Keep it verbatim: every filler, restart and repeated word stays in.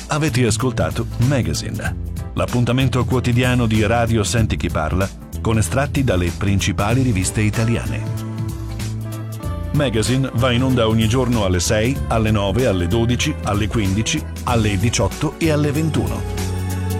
Avete ascoltato Magazine, l'appuntamento quotidiano di Radio Senti Chi Parla con estratti dalle principali riviste italiane. Magazine va in onda ogni giorno alle sei, alle nove, alle dodici, alle quindici, alle diciotto e alle ventuno.